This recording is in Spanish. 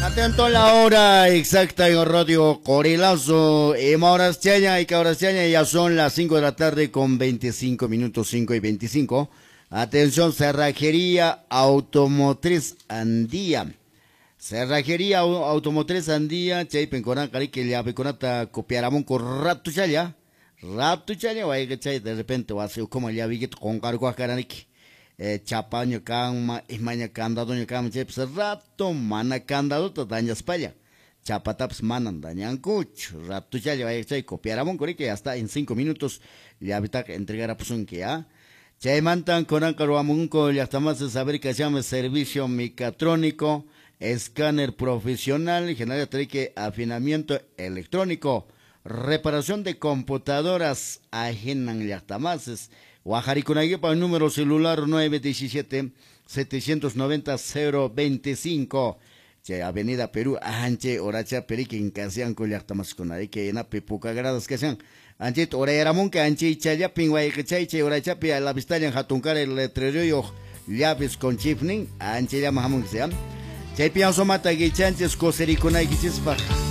Atento a la hora exacta en Radio Corilazo. Horas Chaya y Cabras Chaya, ya son las 5 de la tarde con 25 minutos, 5 y 25. Atención, Cerrajería Automotriz Andía. Cerrajería Automotriz Andía, Chay Pencorán, Cari, que le apeconata copiaramón con rato chaya. Rato chaya, vaya que chay, de repente va a ser como ya vi con cargo a Caraniki. Chapaño cama, ismaña candado ño cama, chep rato mana candado to daña espalla. Chapataps manan dañan cuch, rato ya le vaya a copiar a Moncori que hasta en 5 minutos le habita entregar a Pusun que ya. Chay mantan con Ancaruamunco y hasta más de saber que se llama servicio mecatrónico, escáner profesional, general de afinamiento electrónico, reparación de computadoras, ajenan y hasta más. Guajaricunaguepa, el número celular 917-790-025. Avenida Perú, Anche, Oracha, Perique, en Casian, Coyactamas con que en Apepuca gradas que sean. Anche, Orayaramón, que Anche y Chaya, Pingüay, que Chay, Oracha, a la Vistalla en Jatuncar, el letrero, llaves con chifning, Anche, llama Jamón que sean. Chay, Pianzo, Mata, Guichanches, Cosericunaguichispa.